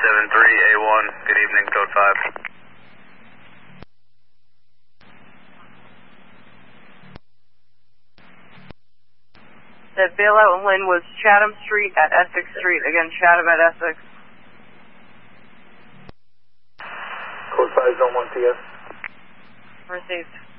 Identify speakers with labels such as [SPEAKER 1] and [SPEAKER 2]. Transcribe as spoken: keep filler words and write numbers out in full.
[SPEAKER 1] seven three A one, good evening, code five.
[SPEAKER 2] That bailout in Lynn was Chatham Street at Essex Street. Again, Chatham at Essex.
[SPEAKER 3] Code five, zone one T S.
[SPEAKER 2] Received.